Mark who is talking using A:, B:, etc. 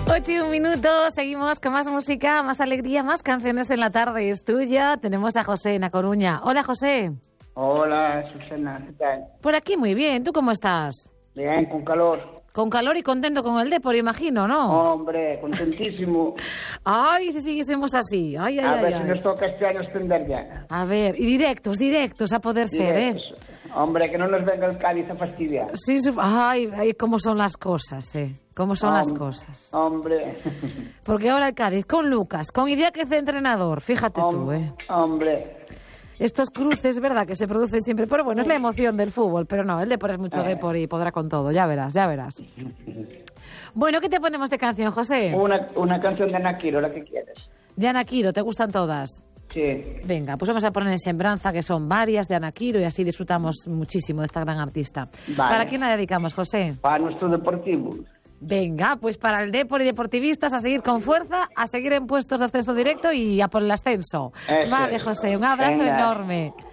A: 8:01, seguimos con más música, más alegría, más canciones en la tarde. Es tuya. Tenemos a José en A Coruña. Hola, José.
B: Hola, Susana, ¿qué tal?
A: Por aquí muy bien. ¿Tú cómo estás?
B: Bien, con calor.
A: Con calor y contento con el Depor, imagino, ¿no?
B: Hombre, contentísimo.
A: Ay, si siguiésemos así. Ay,
B: A ver si nos toca este año extender ya.
A: A ver, y directos a poder
B: Directos.
A: ser, ¿eh?
B: Hombre, que no nos venga el Cádiz a fastidiar.
A: Sí, ay, cómo son las cosas, ¿eh? Cómo son las cosas.
B: Hombre.
A: Porque ahora el Cádiz, con Lucas, con Idiáquez de entrenador, fíjate tú, ¿eh?
B: Hombre.
A: Estos cruces, ¿verdad?, que se producen siempre. Pero bueno, es la emoción del fútbol. Pero no, el Depor es mucho Depor y podrá con todo. Ya verás, ya verás. Bueno, ¿qué te ponemos de canción, José?
B: Una canción de Ana Quiro, la que quieres.
A: De Ana Quiro, ¿te gustan todas?
B: Sí.
A: Venga, pues vamos a poner en Sembranza, que son varias de Ana Quiro, y así disfrutamos muchísimo de esta gran artista.
B: Vale.
A: ¿Para quién la dedicamos, José?
B: Para nuestro deportivo.
A: Venga, pues para el Depor y deportivistas, a seguir con fuerza, a seguir en puestos de ascenso directo y a por el ascenso.
B: Eso
A: Vale,
B: es.
A: José, un abrazo
B: Venga.
A: enorme.